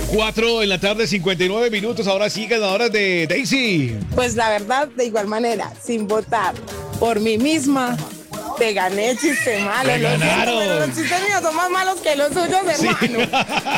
4 en la tarde, 59 minutos. Ahora sí, ganadoras de Daisy. Pues la verdad, de igual manera, sin votar por mí misma, te gané, chiste malo. Me Lo siento, ganaron. pero los chistes míos son más malos que los suyos, hermano.